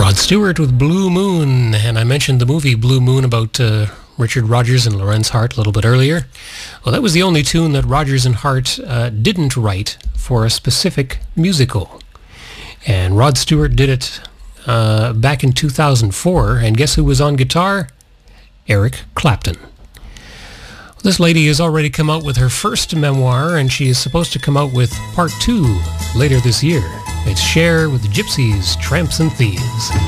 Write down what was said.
Rod Stewart with Blue Moon, and I mentioned the movie Blue Moon about Richard Rodgers and Lorenz Hart a little bit earlier. Well, that was the only tune that Rodgers and Hart didn't write for a specific musical. And Rod Stewart did it back in 2004, and guess who was on guitar? Eric Clapton. This lady has already come out with her first memoir, and she is supposed to come out with part 2 later this year. It's Cher with the Gypsies, Tramps and Thieves.